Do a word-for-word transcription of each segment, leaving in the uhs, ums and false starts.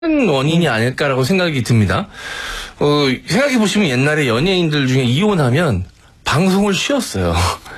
원인이 아닐까라고 생각이 듭니다. 어, 생각해보시면 옛날에 연예인들 중에 이혼하면 방송을 쉬었어요.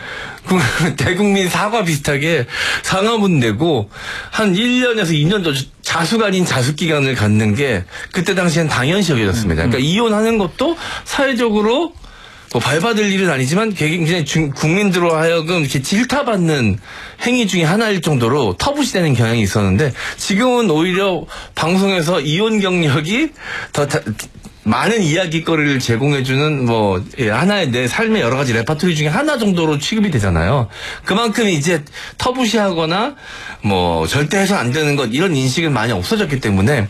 대국민 사과 비슷하게 상하문 내고 한 일 년에서 이 년 정도 자숙 아닌 자숙 기간을 갖는 게 그때 당시엔 당연시 여겨졌습니다. 그러니까 이혼하는 것도 사회적으로 뭐 발받을 일은 아니지만 굉장히 중, 국민들로 하여금 이렇게 질타받는 행위 중에 하나일 정도로 터부시되는 경향이 있었는데 지금은 오히려 방송에서 이혼 경력이 더 다, 많은 이야기거리를 제공해주는 뭐 예, 하나의 내 삶의 여러 가지 레파토리 중에 하나 정도로 취급이 되잖아요. 그만큼 이제 터부시하거나 뭐 절대 해서 안 되는 것 이런 인식은 많이 없어졌기 때문에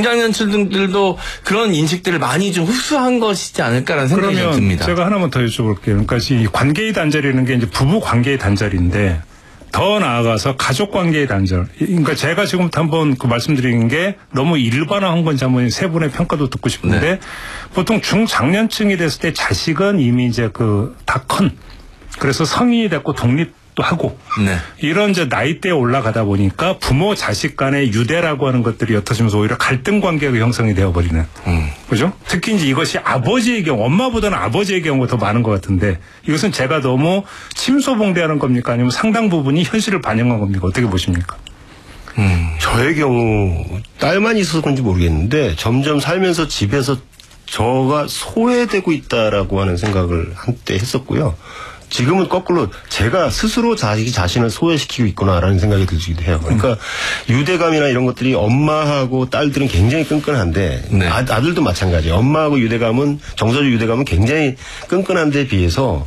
중장년층들도 그런 인식들을 많이 좀 흡수한 것이지 않을까라는 생각이 좀 듭니다. 제가 하나만 더 여쭤볼게요. 그러니까 이 관계의 단절이라는 게 이제 부부 관계의 단절인데. 더 나아가서 가족 관계의 단절. 그러니까 제가 지금부터 한번 그 말씀드리는 게 너무 일반화한 건지 한번 세 분의 평가도 듣고 싶은데 네. 보통 중장년층이 됐을 때 자식은 이미 이제 그 다 큰 그래서 성인이 됐고 독립도 하고 네. 이런 이제 나이대에 올라가다 보니까 부모 자식 간의 유대라고 하는 것들이 옅어지면서 오히려 갈등 관계가 형성이 되어버리는 음. 그죠? 특히 이제 이것이 아버지의 경우 엄마보다는 아버지의 경우가 더 많은 것 같은데 이것은 제가 너무 침소봉대하는 겁니까 아니면 상당 부분이 현실을 반영한 겁니까? 어떻게 보십니까? 음. 저의 경우 딸만 있어서 그런지 모르겠는데 점점 살면서 집에서 저가 소외되고 있다라고 하는 생각을 한때 했었고요. 지금은 거꾸로 제가 스스로 자식이 자신을 소외시키고 있구나라는 생각이 들기도 해요. 그러니까 음. 유대감이나 이런 것들이 엄마하고 딸들은 굉장히 끈끈한데 네. 아, 아들도 마찬가지예요. 엄마하고 유대감은 정서적 유대감은 굉장히 끈끈한데 비해서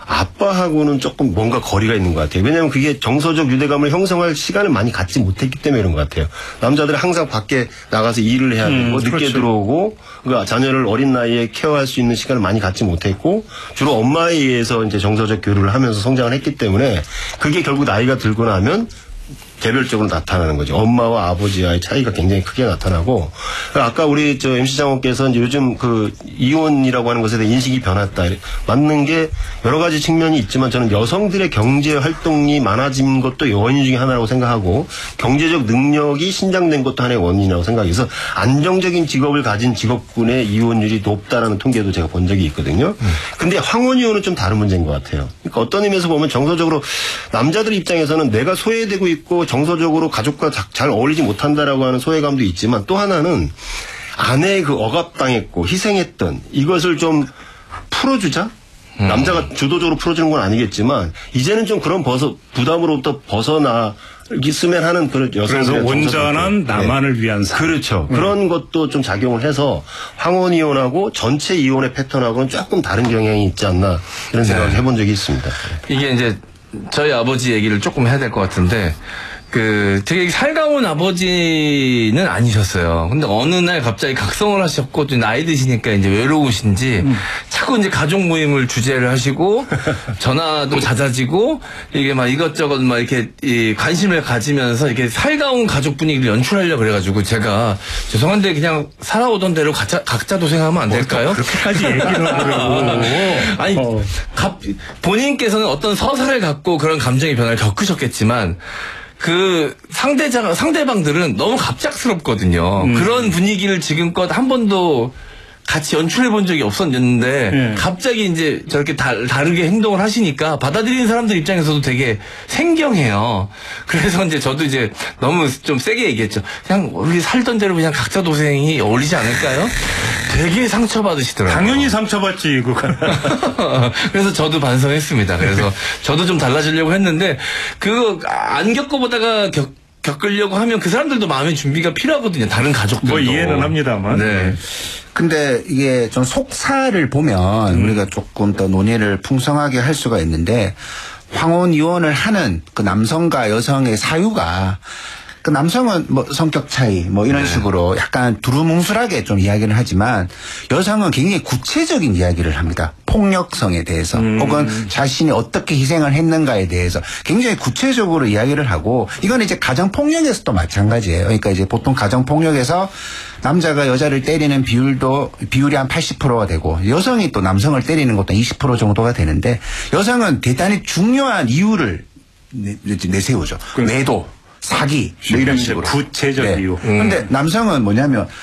아빠하고는 조금 뭔가 거리가 있는 것 같아요. 왜냐하면 그게 정서적 유대감을 형성할 시간을 많이 갖지 못했기 때문에 이런 것 같아요. 남자들은 항상 밖에 나가서 일을 해야 되고 음, 늦게 그렇죠. 들어오고 그러니까 자녀를 어린 나이에 케어할 수 있는 시간을 많이 갖지 못했고 주로 엄마에 의해서 이제 정서적 교류를 하면서 성장을 했기 때문에 그게 결국 나이가 들고 나면 개별적으로 나타나는 거죠. 엄마와 아버지와의 차이가 굉장히 크게 나타나고 아까 우리 저 엠씨 장관께서 이제 요즘 그 이혼이라고 하는 것에 대해 인식이 변했다. 맞는 게 여러 가지 측면이 있지만 저는 여성들의 경제 활동이 많아진 것도 원인 중에 하나라고 생각하고 경제적 능력이 신장된 것도 하나의 원인이라고 생각해서 안정적인 직업을 가진 직업군의 이혼율이 높다라는 통계도 제가 본 적이 있거든요. 음. 근데 황혼 이혼은 좀 다른 문제인 것 같아요. 그러니까 어떤 의미에서 보면 정서적으로 남자들 입장에서는 내가 소외되고 있고 정서적으로 가족과 잘 어울리지 못한다라고 하는 소외감도 있지만 또 하나는 아내의 그 억압당했고 희생했던 이것을 좀 풀어주자. 음. 남자가 주도적으로 풀어주는 건 아니겠지만 이제는 좀 그런 벗어, 부담으로부터 벗어나 있으면 하는 그런 여성들의 그래서 온전한 나만을 네. 위한 삶. 그렇죠. 음. 그런 것도 좀 작용을 해서 황혼 이혼하고 전체 이혼의 패턴하고는 조금 다른 경향이 있지 않나 이런 생각을 네. 해본 적이 있습니다. 이게 이제 저희 아버지 얘기를 조금 해야 될 것 같은데 그 되게 살가운 아버지는 아니셨어요. 근데 어느 날 갑자기 각성을 하셨고 또 나이 드시니까 이제 외로우신지 음. 자꾸 이제 가족 모임을 주제를 하시고 전화도 잦아지고 이게 막 이것저것 막 이렇게 이 관심을 가지면서 이렇게 살가운 가족 분위기를 연출하려고 그래가지고 제가 죄송한데 그냥 살아오던 대로 각자, 각자 도생하면 안 될까요? 어, 그렇게까지 얘기를 하려고. 아니 어. 갑, 본인께서는 어떤 서사를 갖고 그런 감정의 변화를 겪으셨겠지만 그 상대자 상대방들은 너무 갑작스럽거든요. 음. 그런 분위기를 지금껏 한 번도 같이 연출해 본 적이 없었는데 네. 갑자기 이제 저렇게 다, 다르게 행동을 하시니까 받아들이는 사람들 입장에서도 되게 생경해요. 그래서 이제 저도 이제 너무 좀 세게 얘기했죠. 그냥 우리 살던 대로 그냥 각자 도생이 어울리지 않을까요? 되게 상처받으시더라고요. 당연히 상처받지 그거. 그래서 저도 반성했습니다. 그래서 저도 좀 달라지려고 했는데 그거 안 겪어보다가 겪 겪으려고 하면 그 사람들도 마음의 준비가 필요하거든요. 다른 가족들도. 뭐 이해는 합니다만. 네. 근데 이게 좀 속사를 보면 음. 우리가 조금 더 논의를 풍성하게 할 수가 있는데 황혼 이혼을 하는 그 남성과 여성의 사유가 그 남성은 뭐 성격 차이 뭐 이런 네. 식으로 약간 두루뭉술하게 좀 이야기를 하지만 여성은 굉장히 구체적인 이야기를 합니다. 폭력성에 대해서 음. 혹은 자신이 어떻게 희생을 했는가에 대해서 굉장히 구체적으로 이야기를 하고 이건 이제 가정폭력에서도 마찬가지예요. 그러니까 이제 보통 가정폭력에서 남자가 여자를 때리는 비율도 비율이 한 팔십 퍼센트가 되고 여성이 또 남성을 때리는 것도 이십 퍼센트 정도가 되는데 여성은 대단히 중요한 이유를 내세우죠. 매도. 사기 뭐 이런 이제 식으로. 구체적 이유. 그런데 남성은 뭐냐면